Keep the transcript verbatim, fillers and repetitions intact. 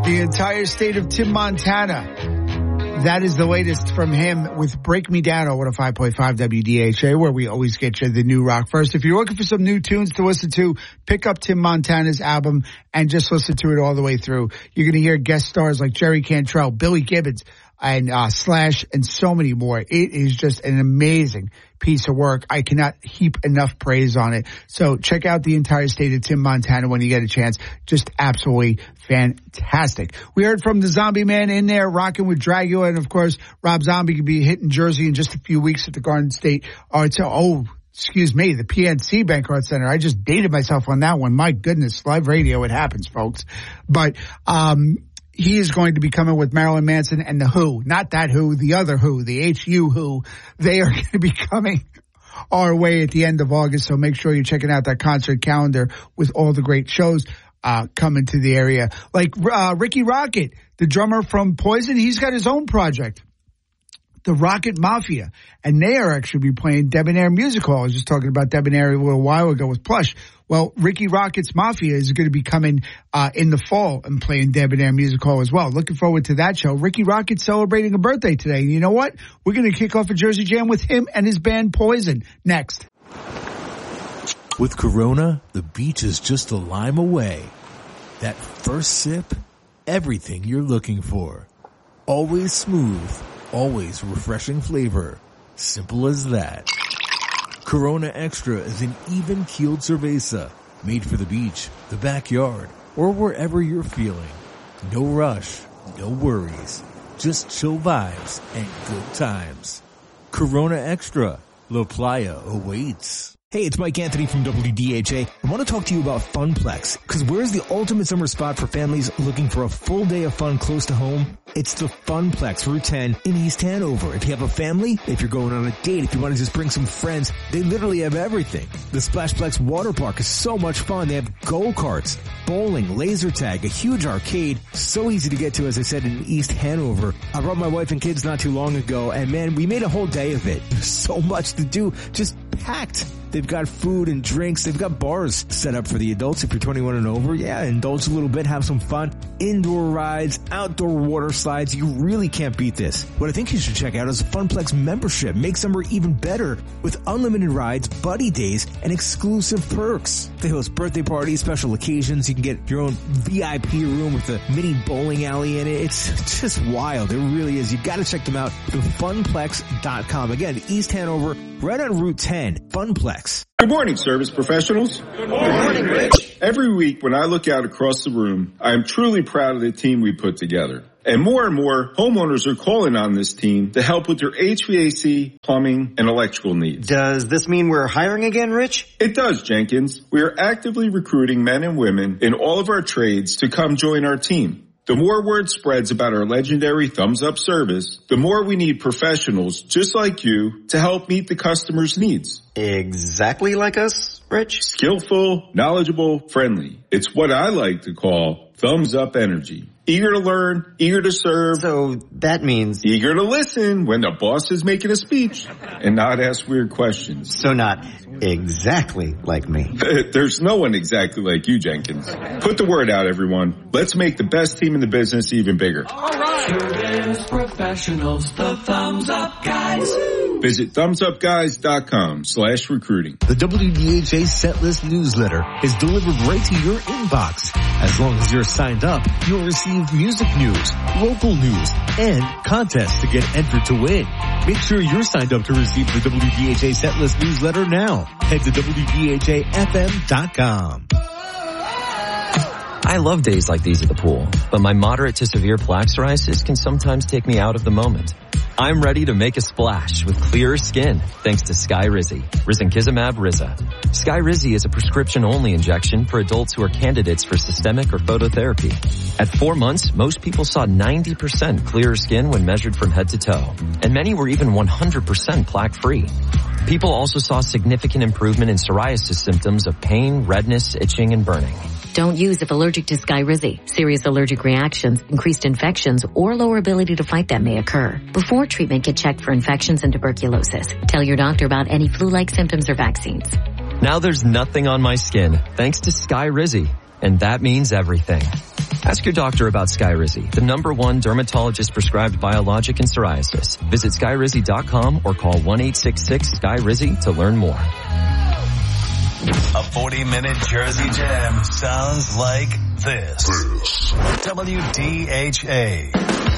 The entire state of Tim Montana. That is the latest from him with Break Me Down on one oh five point five W D H A, where we always get you the new rock first. If you're looking for some new tunes to listen to, pick up Tim Montana's album and just listen to it all the way through. You're going to hear guest stars like Jerry Cantrell, Billy Gibbons, and uh, Slash, and so many more. It is just an amazing piece of work. I cannot heap enough praise on it. So check out the entire state of Tim Montana when you get a chance. Just absolutely fantastic. We heard from the Zombie Man in there rocking with Dragula, and of course Rob Zombie could be hitting Jersey in just a few weeks at the Garden State Arts. Oh, excuse me, the P N C Bank Arts Center. I just dated myself on that one. My goodness, live radio, it happens, folks. But um he is going to be coming with Marilyn Manson and the Who. Not that Who, the other Who, the H U Who. They are going to be coming our way at the end of August, so make sure you're checking out that concert calendar with all the great shows uh coming to the area. Like uh Ricky Rocket, the drummer from Poison, he's got his own project, the Rocket Mafia, and they are actually be playing Debonair Music Hall. I was just talking about Debonair a little while ago with Plush. Well, Ricky Rocket's Mafia is going to be coming uh in the fall and playing Debonair Music Hall as well. Looking forward to that show. Ricky Rocket's celebrating a birthday today. And you know what? We're going to kick off a Jersey Jam with him and his band Poison next. With Corona, the beach is just a lime away. That first sip, everything you're looking for. Always smooth, always refreshing flavor. Simple as that. Corona Extra is an even-keeled cerveza made for the beach, the backyard, or wherever you're feeling. No rush, no worries, just chill vibes and good times. Corona Extra, La Playa awaits. Hey, it's Mike Anthony from W D H A. I want to talk to you about Funplex, because where's the ultimate summer spot for families looking for a full day of fun close to home? It's the Funplex, Route ten in East Hanover. If you have a family, if you're going on a date, if you want to just bring some friends, they literally have everything. The Splashplex water park is so much fun. They have go-karts, bowling, laser tag, a huge arcade, so easy to get to, as I said, in East Hanover. I brought my wife and kids not too long ago, and man, we made a whole day of it. There's so much to do, just packed. They've got food and drinks. They've got bars set up for the adults if you're twenty-one and over. Yeah, indulge a little bit, have some fun. Indoor rides, outdoor water slides. You really can't beat this. What I think you should check out is a Funplex membership. Make summer even better with unlimited rides, buddy days, and exclusive perks. They host birthday parties, special occasions. You can get your own V I P room with a mini bowling alley in it. It's just wild. It really is. You got to check them out. the funplex dot com. Again, East Hanover, right on Route ten. Funplex. Good morning, service professionals. Good morning, Rich. Every week when I look out across the room, I am truly proud of the team we put together. And more and more homeowners are calling on this team to help with their H V A C, plumbing, and electrical needs. Does this mean we're hiring again, Rich? It does, Jenkins. We are actively recruiting men and women in all of our trades to come join our team. The more word spreads about our legendary Thumbs Up service, the more we need professionals just like you to help meet the customer's needs. Exactly like us, Rich? Skillful, knowledgeable, friendly. It's what I like to call Thumbs Up energy. Eager to learn, eager to serve. So that means... eager to listen when the boss is making a speech and not ask weird questions. So not exactly like me. There's no one exactly like you, Jenkins. Put the word out, everyone. Let's make the best team in the business even bigger. All right. Service professionals, the Thumbs Up Guys. Visit thumbsupguys.com slash recruiting. The W D H A Setlist newsletter is delivered right to your inbox. As long as you're signed up, you'll receive music news, local news, and contests to get entered to win. Make sure you're signed up to receive the W D H A Setlist newsletter now. Head to W D H A F M dot com. I love days like these at the pool, but my moderate to severe plaque psoriasis can sometimes take me out of the moment. I'm ready to make a splash with clearer skin thanks to Skyrizi, Risankizumab Riza. Skyrizi is a prescription-only injection for adults who are candidates for systemic or phototherapy. At four months, most people saw ninety percent clearer skin when measured from head to toe, and many were even one hundred percent plaque-free. People also saw significant improvement in psoriasis symptoms of pain, redness, itching, and burning. Don't use if allergic to Skyrizi. Serious allergic reactions, increased infections, or lower ability to fight them may occur. Before treatment, get checked for infections and tuberculosis. Tell your doctor about any flu-like symptoms or vaccines. Now there's nothing on my skin, thanks to Skyrizi, and that means everything. Ask your doctor about Skyrizi, the number one dermatologist prescribed biologic in psoriasis. Visit skyrizi dot com or call one eight six six S K Y R I Z Y to learn more. A forty-minute Jersey Jam sounds like this. W D H A.